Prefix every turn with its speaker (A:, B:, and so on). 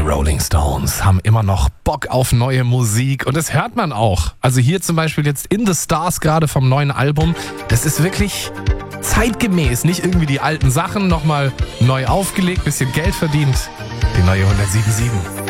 A: Rolling Stones haben immer noch Bock auf neue Musik und das hört man auch. Also hier zum Beispiel jetzt In the Stars gerade vom neuen Album. Das ist wirklich zeitgemäß. Nicht irgendwie die alten Sachen nochmal neu aufgelegt, bisschen Geld verdient. Die neue 107.7.